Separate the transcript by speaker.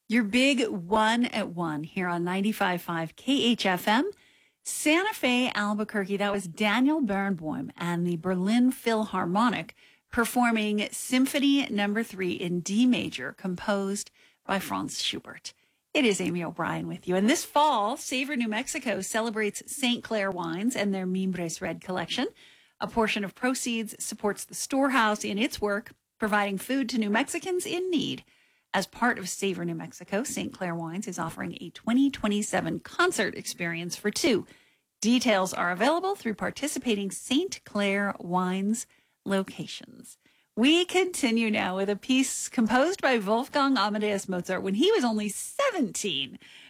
Speaker 1: Your big one at one here on 95.5 KHFM. Santa Fe, Albuquerque. That was Daniel Barenboim and the Berlin Philharmonic performing Symphony Number 3 in D major, composed by Franz Schubert. It is Amy O'Brien with you. And this fall, Savor New Mexico celebrates St. Clair wines and their Mimbres Red collection. A portion of proceeds supports the storehouse in its work, providing food to New Mexicans in need. As part of Savor New Mexico, St. Clair Wines is offering a 2027 concert experience for two. Details are available through participating St. Clair Wines locations. We continue now with a piece composed by Wolfgang Amadeus Mozart when he was only 17.